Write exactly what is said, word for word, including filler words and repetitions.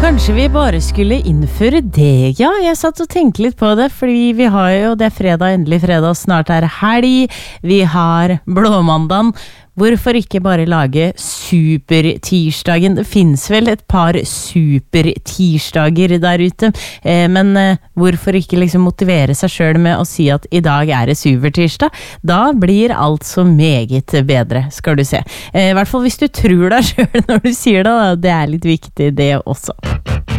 Kanskje vi bare skulle innføre det, ja. Jeg satt og tenkte litt på det, fordi vi har jo, det er fredag, endelig fredag, snart er helg, vi har blåmandagen. Hvorfor ikke bare lage supertirsdagen? Det finnes vel et par supertirsdager der ute, eh, men eh, hvorfor ikke liksom motivere seg selv med å si at i dag er det supertirsdag? Da blir alt så meget bedre, skal du se. Eh, I hvert fall hvis du tror deg selv når du sier det, da. Det er litt viktig det også.